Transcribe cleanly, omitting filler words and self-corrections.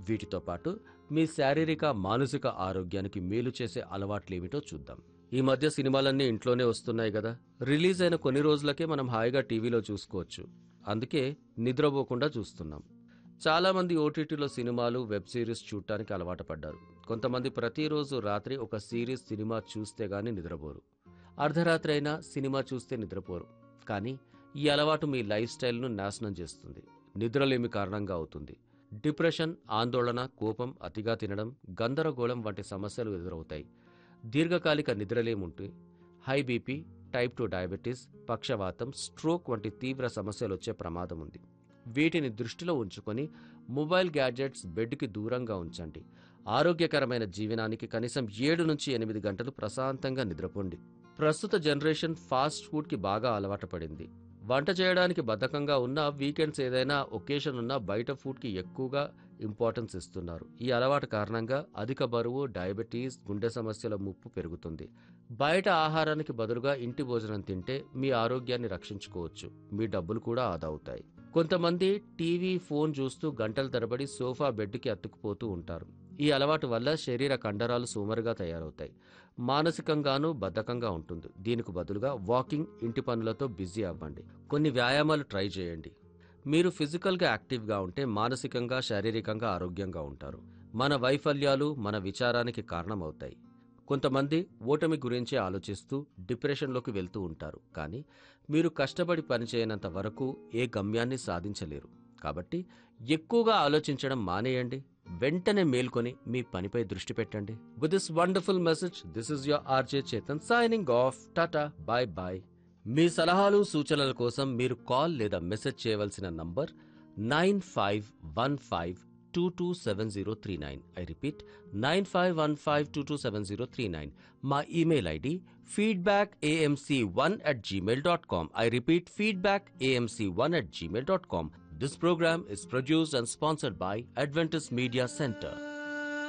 వీటితో పాటు మీ శారీరక మానసిక ఆరోగ్యానికి మేలు చేసే అలవాట్లేమిటో చూద్దాం. ఈ మధ్య సినిమాలన్నీ ఇంట్లోనే వస్తున్నాయి కదా, రిలీజ్ అయిన కొన్ని రోజులకే మనం హాయిగా టీవీలో చూసుకోవచ్చు. అందుకే నిద్రపోకుండా చూస్తున్నాం. చాలా మంది ఓటీటీలో సినిమాలు, వెబ్ సిరీస్ చూడటానికి అలవాటు పడ్డారు. కొంతమంది ప్రతిరోజు రాత్రి ఒక సిరీస్, సినిమా చూస్తే గానీ నిద్రపోరు. అర్ధరాత్రి అయినా సినిమా చూస్తే నిద్రపోరు. కానీ ఈ అలవాటు మీ లైఫ్ స్టైల్ను నాశనం చేస్తుంది. నిద్రలేమి కారణంగా అవుతుంది. డిప్రెషన్, ఆందోళన, కోపం, అతిగా తినడం, గందరగోళం వంటి సమస్యలు ఎదురవుతాయి. దీర్ఘకాలిక నిద్రలేముంటే హై బీపీ, టైప్ 2 డయాబెటీస్, పక్షవాతం, స్ట్రోక్ వంటి తీవ్ర సమస్యలు వచ్చే ప్రమాదం ఉంది. వీటిని దృష్టిలో ఉంచుకొని మొబైల్ గ్యాడ్జెట్స్ బెడ్కి దూరంగా ఉంచండి. ఆరోగ్యకరమైన జీవనానికి కనీసం 7 నుంచి 8 గంటలు ప్రశాంతంగా నిద్రపోండి. ప్రస్తుత జనరేషన్ ఫాస్ట్ ఫుడ్కి బాగా అలవాటు పడింది. వంట చేయడానికి బద్ధకంగా ఉన్నా, వీకెండ్స్ ఏదైనా ఒకేషన్ ఉన్నా బయట ఫుడ్కి ఎక్కువగా ఇంపార్టెన్స్ ఇస్తున్నారు. ఈ అలవాటు కారణంగా అధిక బరువు, డయాబెటీస్, గుండె సమస్యల ముప్పు పెరుగుతుంది. బయట ఆహారానికి బదులుగా ఇంటి భోజనం తింటే మీ ఆరోగ్యాన్ని రక్షించుకోవచ్చు. మీ డబ్బులు కూడా ఆదా అవుతాయి. కొంతమంది టీవీ, ఫోన్ చూస్తూ గంటల తరబడి సోఫా, బెడ్కి అతుక్కుపోతూ ఉంటారు. ఈ అలవాటు వల్ల శరీర కండరాలు సోమరుగా తయారవుతాయి. మానసికంగానూ బద్ధకంగా ఉంటుంది. దీనికి బదులుగా వాకింగ్, ఇంటి పనులతో బిజీ అవ్వండి. కొన్ని వ్యాయామాలు ట్రై చేయండి. మీరు ఫిజికల్గా యాక్టివ్గా ఉంటే మానసికంగా, శారీరకంగా ఆరోగ్యంగా ఉంటారు. మన వైఫల్యాలు మన విచారానికి కారణమవుతాయి. కొంతమంది ఓటమి గురించి ఆలోచిస్తూ డిప్రెషన్లోకి వెళ్తూ ఉంటారు. కానీ మీరు కష్టపడి పనిచేయనంత వరకు ఏ గమ్యాన్ని సాధించలేరు. కాబట్టి ఎక్కువగా ఆలోచించడం మానేయండి. వెంటనే మేల్కొని మీ పనిపై దృష్టి పెట్టండి. With this wonderful message, this is your RJ Chetan signing off. Tata, by by. మీ సలహాలు, సూచనల కోసం మీరు కాల్ లేదా మెసేజ్ చేయవలసిన నంబర్ 9515227039. I repeat, 9515227039. మా email ID feedbackamc1@gmail.com. I repeat, feedbackamc1@gmail.com. This program is produced and sponsored by Adventist Media Center.